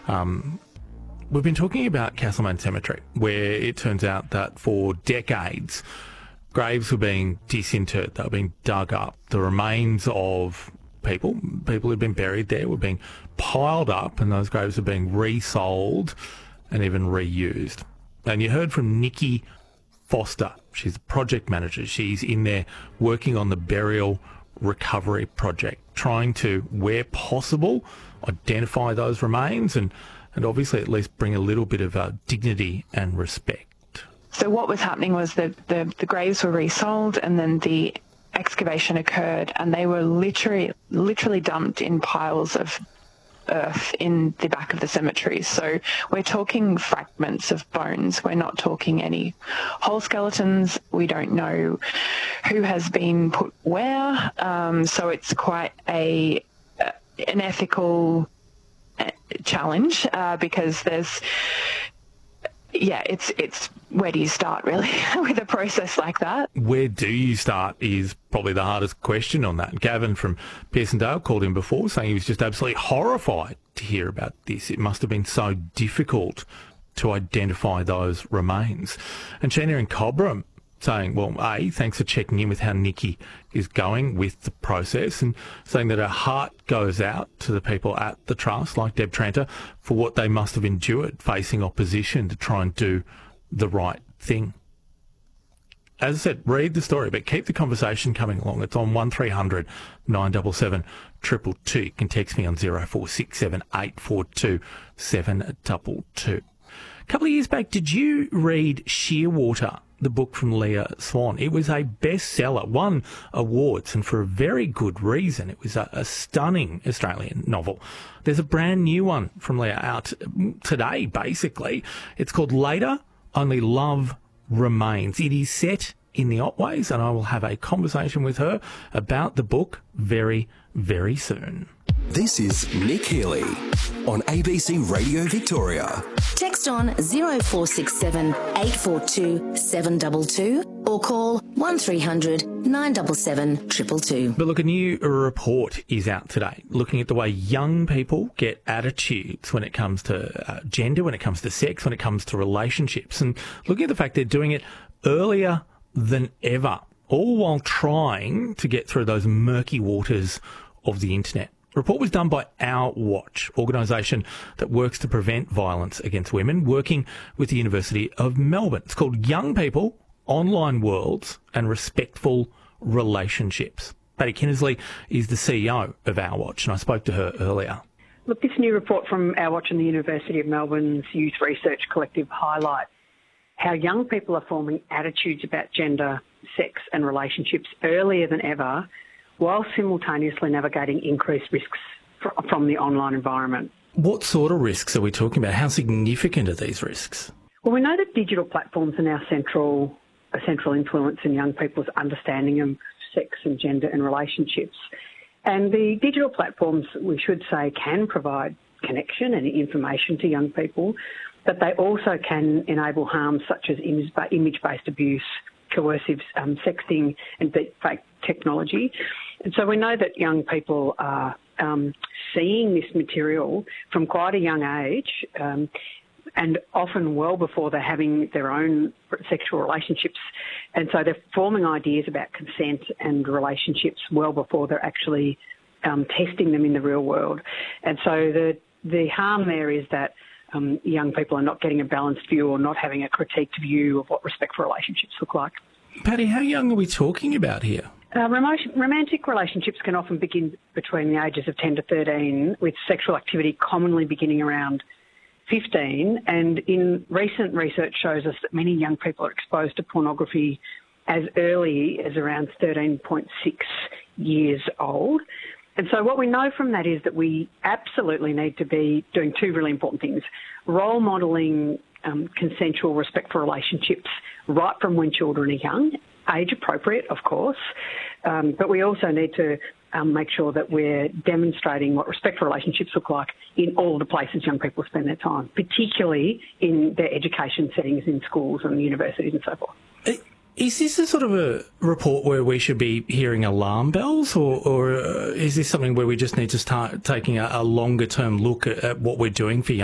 We've been talking about Castlemaine Cemetery, where it turns out that for decades, graves were being disinterred, they were being dug up. The remains of people who'd been buried there were being piled up, and those graves were being resold and even reused. And you heard from Nikki Foster. She's the project manager. She's in there working on the burial recovery project, trying to, where possible, identify those remains and obviously at least bring a little bit of dignity and respect. So what was happening was that the graves were resold, and then the excavation occurred, and they were literally dumped in piles of earth in the back of the cemeteries. So we're talking fragments of bones. We're not talking any whole skeletons. We don't know who has been put where. So it's quite an ethical challenge because there's, it's where do you start really with a process like that? Where do you start is probably the hardest question on that. Gavin from Pearsondale called in before saying he was just absolutely horrified to hear about this. It must have been so difficult to identify those remains. And Sheena in Cobram saying, well, thanks for checking in with how Nikki is going with the process, and saying that her heart goes out to the people at the Trust, like Deb Tranter, for what they must have endured facing opposition to try and do the right thing. As I said, read the story, but keep the conversation coming along. It's on 1300 977 222. You can text me on 0467 842 722. A couple of years back, did you read Shearwater, the book from Leah Swan? It was a bestseller, won awards, and for a very good reason. It was a stunning Australian novel. There's a brand new one from Leah out today, basically. It's called Later, Only Love Remains. It is set in the Otways, and I will have a conversation with her about the book very, very soon. This is Nick Healy on ABC Radio Victoria. Text on 0467 842 722 or call 1300 977 222. But look, a new report is out today looking at the way young people get attitudes when it comes to gender, when it comes to sex, when it comes to relationships, and looking at the fact they're doing it earlier than ever, all while trying to get through those murky waters of the internet. The report was done by Our Watch, organisation that works to prevent violence against women, working with the University of Melbourne. It's called Young People, Online Worlds and Respectful Relationships. Paddy Kinnersley is the CEO of Our Watch, and I spoke to her earlier. Look, this new report from Our Watch and the University of Melbourne's Youth Research Collective highlights how young people are forming attitudes about gender, sex and relationships earlier than ever, while simultaneously navigating increased risks from the online environment. What sort of risks are we talking about? How significant are these risks? Well, we know that digital platforms are now a central influence in young people's understanding of sex and gender and relationships. And the digital platforms, we should say, can provide connection and information to young people, but they also can enable harms such as image-based abuse, coercive sexting and deepfake technology. And so we know that young people are seeing this material from quite a young age and often well before they're having their own sexual relationships. And so they're forming ideas about consent and relationships well before they're actually testing them in the real world. And so the harm there is that young people are not getting a balanced view or not having a critiqued view of what respectful relationships look like. Paddy, how young are we talking about here? Romantic relationships can often begin between the ages of 10 to 13, with sexual activity commonly beginning around 15. And in recent research shows us that many young people are exposed to pornography as early as around 13.6 years old. And so what we know from that is that we absolutely need to be doing two really important things: role modelling consensual, respectful relationships right from when children are young, age appropriate, of course, but we also need to make sure that we're demonstrating what respectful relationships look like in all the places young people spend their time, particularly in their education settings in schools and universities and so forth. Is this a sort of a report where we should be hearing alarm bells, or is this something where we just need to start taking a longer term look at what we're doing for young